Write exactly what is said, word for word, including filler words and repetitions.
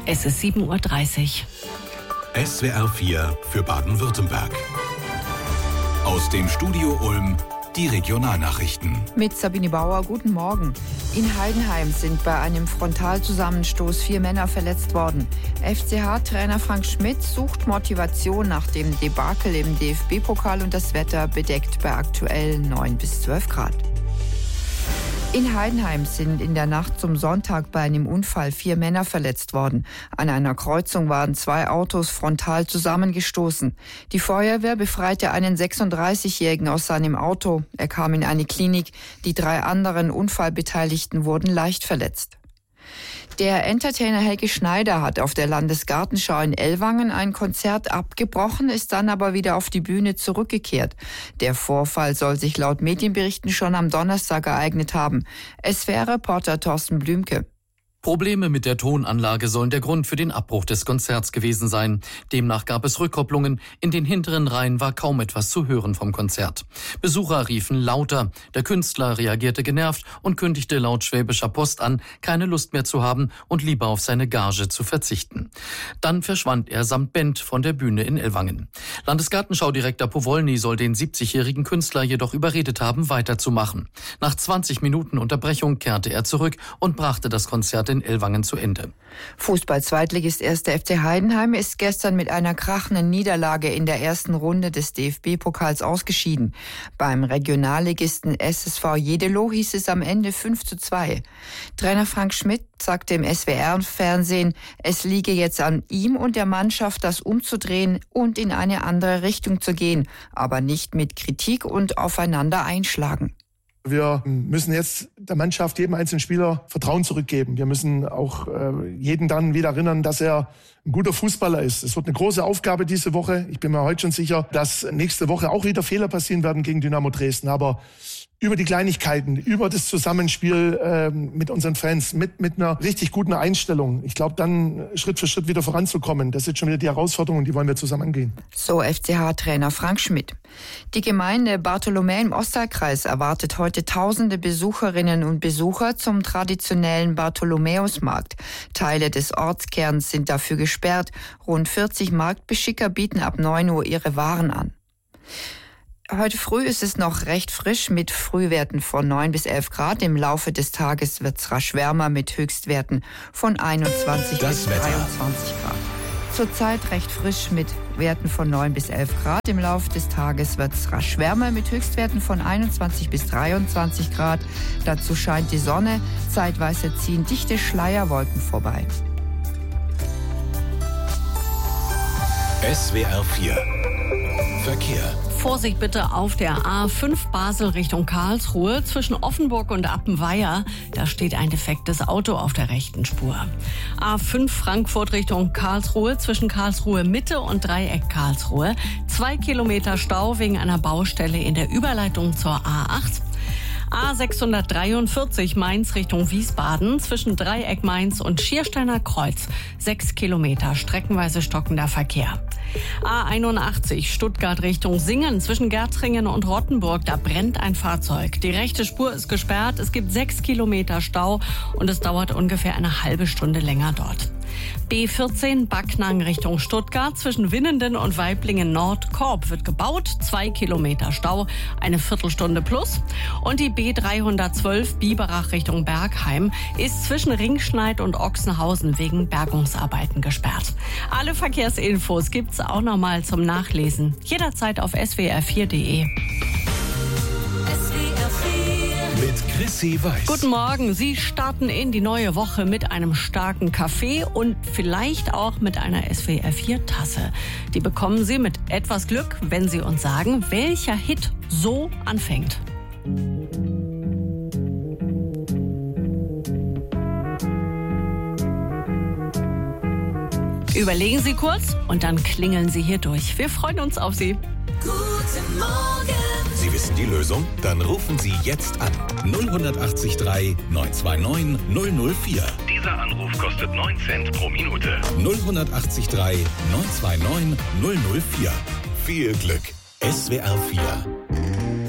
Es ist sieben Uhr dreißig. S W R vier für Baden-Württemberg. Aus dem Studio Ulm die Regionalnachrichten. Mit Sabine Bauer, guten Morgen. In Heidenheim sind bei einem Frontalzusammenstoß vier Männer verletzt worden. F C H-Trainer Frank Schmidt sucht Motivation nach dem Debakel im D F B-Pokal und das Wetter bedeckt bei aktuell neun bis zwölf Grad. In Heidenheim sind in der Nacht zum Sonntag bei einem Unfall vier Männer verletzt worden. An einer Kreuzung waren zwei Autos frontal zusammengestoßen. Die Feuerwehr befreite einen sechsunddreißigjährigen aus seinem Auto. Er kam in eine Klinik. Die drei anderen Unfallbeteiligten wurden leicht verletzt. Der Entertainer Helge Schneider hat auf der Landesgartenschau in Ellwangen ein Konzert abgebrochen, ist dann aber wieder auf die Bühne zurückgekehrt. Der Vorfall soll sich laut Medienberichten schon am Donnerstag ereignet haben. S W R-Reporter Thorsten Blümke. Probleme mit der Tonanlage sollen der Grund für den Abbruch des Konzerts gewesen sein. Demnach gab es Rückkopplungen. In den hinteren Reihen war kaum etwas zu hören vom Konzert. Besucher riefen lauter. Der Künstler reagierte genervt und kündigte laut Schwäbischer Post an, keine Lust mehr zu haben und lieber auf seine Gage zu verzichten. Dann verschwand er samt Band von der Bühne in Ellwangen. Landesgartenschaudirektor Powolny soll den siebzigjährigen Künstler jedoch überredet haben, weiterzumachen. Nach zwanzig Minuten Unterbrechung kehrte er zurück und brachte das Konzert in Ellwangen zu Ende. Fußball-Zweitligist erster F C Heidenheim ist gestern mit einer krachenden Niederlage in der ersten Runde des D F B-Pokals ausgeschieden. Beim Regionalligisten S S V Jedeloh hieß es am Ende fünf zu zwei. Trainer Frank Schmidt sagte im S W R-Fernsehen, es liege jetzt an ihm und der Mannschaft, das umzudrehen und in eine andere Richtung zu gehen, aber nicht mit Kritik und aufeinander einschlagen. Wir müssen jetzt der Mannschaft, jedem einzelnen Spieler Vertrauen zurückgeben. Wir müssen auch äh, jeden dann wieder erinnern, dass er ein guter Fußballer ist. Es wird eine große Aufgabe diese Woche. Ich bin mir heute schon sicher, dass nächste Woche auch wieder Fehler passieren werden gegen Dynamo Dresden. Aber über die Kleinigkeiten, über das Zusammenspiel äh, mit unseren Fans, mit mit einer richtig guten Einstellung. Ich glaube, dann Schritt für Schritt wieder voranzukommen. Das ist jetzt schon wieder die Herausforderung und die wollen wir zusammen angehen. So F C H-Trainer Frank Schmidt. Die Gemeinde Bartholomä im Ostalbkreis erwartet heute tausende Besucherinnen und Besucher zum traditionellen Bartholomäusmarkt. Teile des Ortskerns sind dafür gesperrt. Rund vierzig Marktbeschicker bieten ab neun Uhr ihre Waren an. Heute früh ist es noch recht frisch mit Frühwerten von neun bis elf Grad. Im Laufe des Tages wird es rasch wärmer mit Höchstwerten von einundzwanzig bis dreiundzwanzig Grad. Zurzeit recht frisch mit Werten von neun bis elf Grad. Im Laufe des Tages wird es rasch wärmer mit Höchstwerten von einundzwanzig bis dreiundzwanzig Grad. Dazu scheint die Sonne. Zeitweise ziehen dichte Schleierwolken vorbei. S W R vier Verkehr. Vorsicht bitte auf der A fünf Basel Richtung Karlsruhe zwischen Offenburg und Appenweier. Da steht ein defektes Auto auf der rechten Spur. A fünf Frankfurt Richtung Karlsruhe zwischen Karlsruhe Mitte und Dreieck Karlsruhe. Zwei Kilometer Stau wegen einer Baustelle in der Überleitung zur A acht. A sechshundertdreiundvierzig Mainz Richtung Wiesbaden zwischen Dreieck Mainz und Schiersteiner Kreuz. Sechs Kilometer streckenweise stockender Verkehr. A einundachtzig Stuttgart Richtung Singen zwischen Gärtringen und Rottenburg. Da brennt ein Fahrzeug. Die rechte Spur ist gesperrt. Es gibt sechs Kilometer Stau und es dauert ungefähr eine halbe Stunde länger dort. B vierzehn Backnang Richtung Stuttgart zwischen Winnenden und Weiblingen Nord. Korb wird gebaut, zwei Kilometer Stau, eine Viertelstunde plus. Und die B dreihundertzwölf Biberach Richtung Bergheim ist zwischen Ringschneid und Ochsenhausen wegen Bergungsarbeiten gesperrt. Alle Verkehrsinfos gibt's auch nochmal zum Nachlesen. Jederzeit auf S W R vier punkt de. Mit Chrissy Weiß. Guten Morgen. Sie starten in die neue Woche mit einem starken Kaffee und vielleicht auch mit einer S W R vier Tasse. Die bekommen Sie mit etwas Glück, wenn Sie uns sagen, welcher Hit so anfängt. Überlegen Sie kurz und dann klingeln Sie hier durch. Wir freuen uns auf Sie. Guten Morgen. Sie wissen die Lösung? Dann rufen Sie jetzt an. null acht drei neun zwei neun null null vier. Dieser Anruf kostet neun Cent pro Minute. null acht drei neun zwei neun null null vier. Viel Glück. S W R vier